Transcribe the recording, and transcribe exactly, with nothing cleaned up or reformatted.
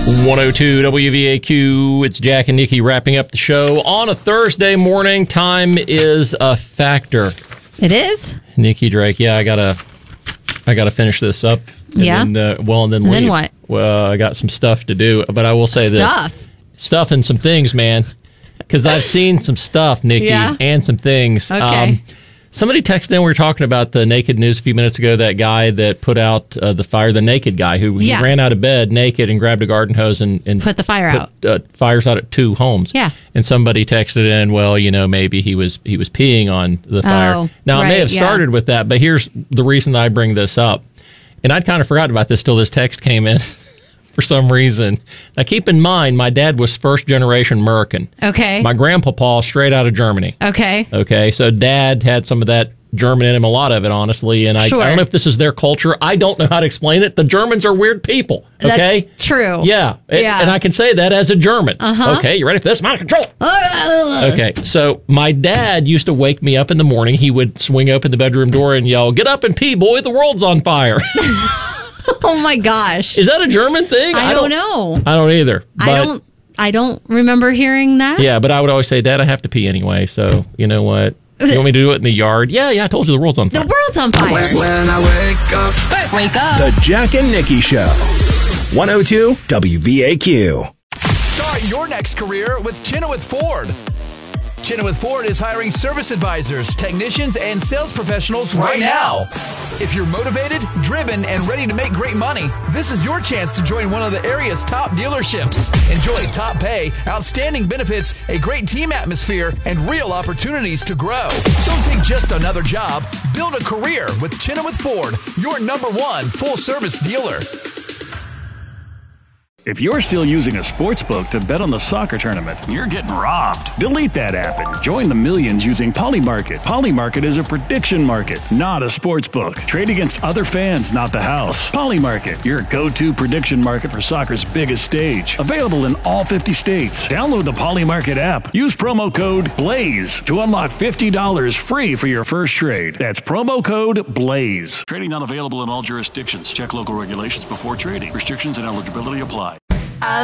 one oh two W V A Q, it's Jack and Nikki wrapping up the show on a Thursday morning. Time is a factor. It is? Nikki Drake, yeah, I gotta I gotta finish this up. And yeah? Then, uh, well, and then and leave. Then what? Well, I got some stuff to do, but I will say stuff. this. Stuff? Stuff and some things, man. Because I've seen some stuff, Nikki, yeah? and some things. Okay. Um, somebody texted in, we were talking about the naked news a few minutes ago, that guy that put out uh, the fire, the naked guy who yeah. he ran out of bed naked and grabbed a garden hose and, and put the fire put, out. Uh, fires out at two homes. Yeah. And somebody texted in, well, you know, maybe he was he was peeing on the fire. Oh, now, right, I may have started yeah. with that, but here's the reason I bring this up. And I'd kind of forgotten about this till this text came in. For some reason. Now, keep in mind, my dad was first-generation American. Okay. My grandpapa, straight out of Germany. Okay. Okay, so Dad had some of that German in him, a lot of it, honestly. And I, sure. I don't know if this is their culture. I don't know how to explain it. The Germans are weird people. Okay? That's true. Yeah. Yeah. And I can say that as a German. Uh-huh. Okay, you ready for this? I'm out of control. Okay, so my dad used to wake me up in the morning. He would swing open the bedroom door and yell, "Get up and pee, boy, the world's on fire." Oh my gosh. Is that a German thing? I, I don't, don't know. I don't either. But, I don't I don't remember hearing that. Yeah, but I would always say, "Dad, I have to pee anyway, so you know what? You want me to do it in the yard?" Yeah, yeah, I told you the world's on fire. The world's on fire. When I wake up, hey, wake up. The Jack and Nikki Show. one oh two W V A Q. Start your next career with Chenoweth Ford. Chenoweth Ford is hiring service advisors, technicians, and sales professionals right now. If you're motivated, driven, and ready to make great money, this is your chance to join one of the area's top dealerships. Enjoy top pay, outstanding benefits, a great team atmosphere, and real opportunities to grow. Don't take just another job. Build a career with Chenoweth Ford, your number one full-service dealer. If you're still using a sports book to bet on the soccer tournament, you're getting robbed. Delete that app and join the millions using Polymarket. Polymarket is a prediction market, not a sports book. Trade against other fans, not the house. Polymarket, your go-to prediction market for soccer's biggest stage. Available in all fifty states. Download the Polymarket app. Use promo code BLAZE to unlock fifty dollars free for your first trade. That's promo code BLAZE. Trading not available in all jurisdictions. Check local regulations before trading. Restrictions and eligibility apply.